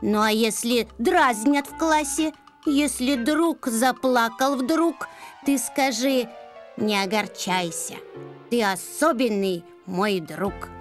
Ну а если дразнят в классе? Если друг заплакал вдруг, ты скажи: не огорчайся, ты особенный мой друг.